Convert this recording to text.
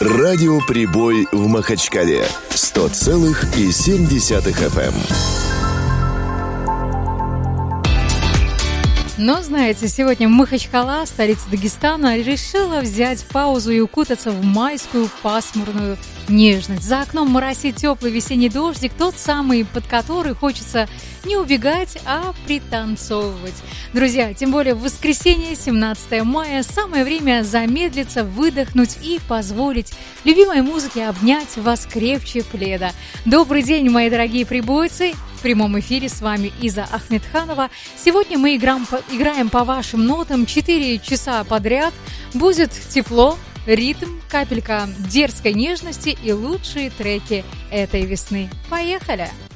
Радиоприбой в Махачкале 100,7 FM. Но, знаете, сегодня Махачкала, столица Дагестана, решила взять паузу и укутаться в майскую пасмурную нежность. За окном моросит теплый весенний дождик, тот самый, под который хочется не убегать, а пританцовывать. Друзья, тем более в воскресенье, 17 мая, самое время замедлиться, выдохнуть и позволить любимой музыке обнять вас крепче пледа. Добрый день, мои дорогие прибойцы! В прямом эфире с вами Иза Ахмедханова. Сегодня мы играем по вашим нотам 4 часа подряд. Будет тепло, ритм, капелька дерзкой нежности и лучшие треки этой весны. Поехали!